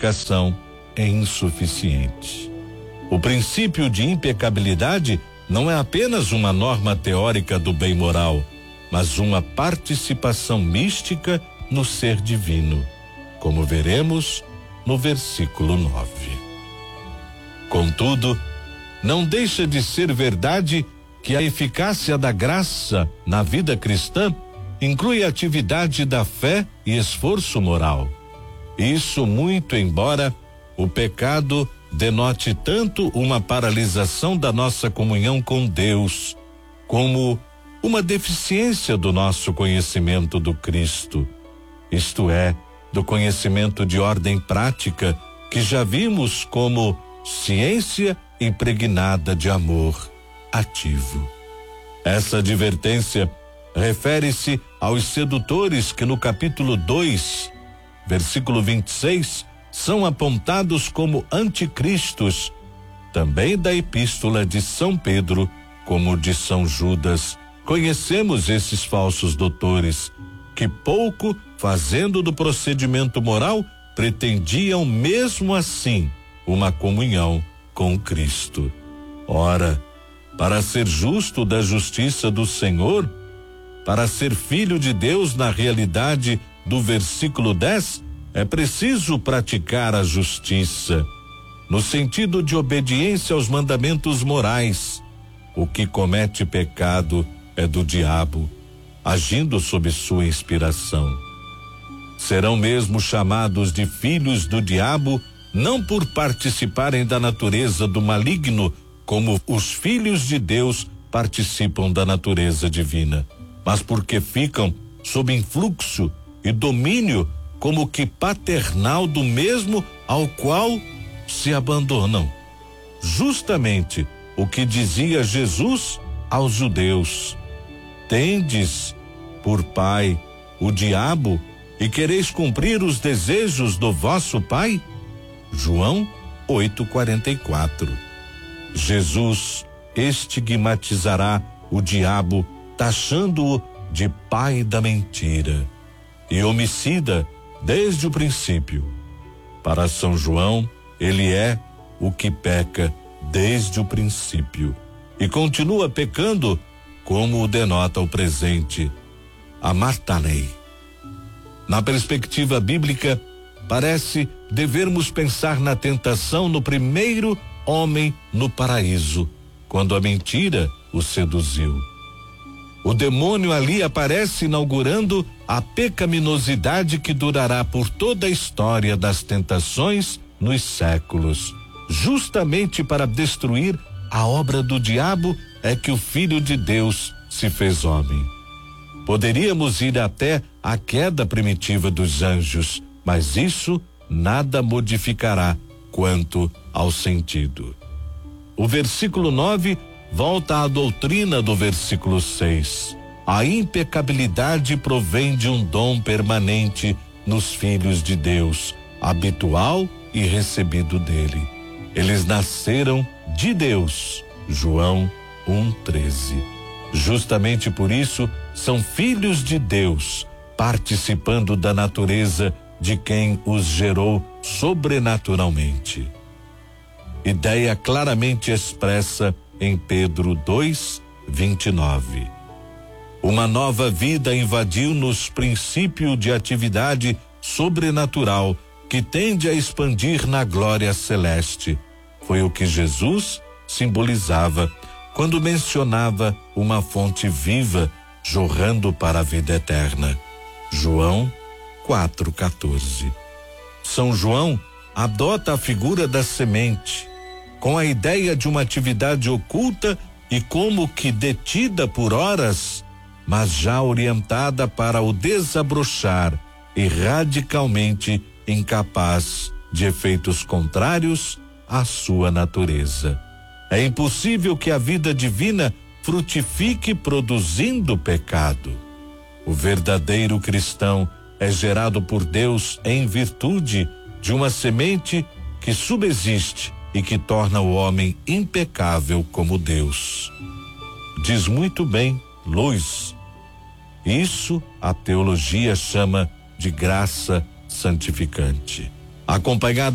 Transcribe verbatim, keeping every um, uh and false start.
santificação é insuficiente. O princípio de impecabilidade não é apenas uma norma teórica do bem moral, mas uma participação mística no ser divino, como veremos no versículo nove. Contudo, não deixa de ser verdade que a eficácia da graça na vida cristã inclui a atividade da fé e esforço moral. Isso muito embora o pecado denote tanto uma paralisação da nossa comunhão com Deus, como uma deficiência do nosso conhecimento do Cristo, isto é, do conhecimento de ordem prática que já vimos como ciência impregnada de amor ativo. Essa advertência refere-se aos sedutores que no capítulo dois, versículo vinte e seis, são apontados como anticristos, também da epístola de São Pedro, como de São Judas. Conhecemos esses falsos doutores, que pouco fazendo do procedimento moral, pretendiam mesmo assim uma comunhão com Cristo. Ora, para ser justo da justiça do Senhor, para ser filho de Deus na realidade do versículo dez, é preciso praticar a justiça, no sentido de obediência aos mandamentos morais. O que comete pecado é do diabo, agindo sob sua inspiração. Serão mesmo chamados de filhos do diabo, não por participarem da natureza do maligno, como os filhos de Deus participam da natureza divina, mas porque ficam sob influxo e domínio como que paternal do mesmo ao qual se abandonam. Justamente o que dizia Jesus aos judeus: tendes por pai o diabo e quereis cumprir os desejos do vosso pai? João oito, quarenta e quatro. Jesus estigmatizará o diabo, taxando-o de pai da mentira e homicida desde o princípio. Para São João, ele é o que peca desde o princípio e continua pecando, como o denota o presente, amartanei. Na perspectiva bíblica, parece devermos pensar na tentação no primeiro homem no paraíso, quando a mentira o seduziu. O demônio ali aparece inaugurando a pecaminosidade que durará por toda a história das tentações nos séculos. Justamente para destruir a obra do diabo é que o Filho de Deus se fez homem. Poderíamos ir até a queda primitiva dos anjos, mas isso nada modificará quanto ao sentido. O versículo nove volta à doutrina do versículo seis. A impecabilidade provém de um dom permanente nos filhos de Deus, habitual e recebido dele. Eles nasceram de Deus. João um, treze. Justamente por isso são filhos de Deus, participando da natureza de quem os gerou sobrenaturalmente. Ideia claramente expressa em Pedro dois, vinte e nove. Uma nova vida invadiu-nos princípio de atividade sobrenatural que tende a expandir na glória celeste. Foi o que Jesus simbolizava quando mencionava uma fonte viva jorrando para a vida eterna. João quatro, quatorze. São João adota a figura da semente, com a ideia de uma atividade oculta e como que detida por horas, mas já orientada para o desabrochar e radicalmente incapaz de efeitos contrários à sua natureza. É impossível que a vida divina frutifique produzindo pecado. O verdadeiro cristão é gerado por Deus em virtude de uma semente que subsiste e que torna o homem impecável como Deus. Diz muito bem Luz. Isso a teologia chama de graça santificante. Acompanhada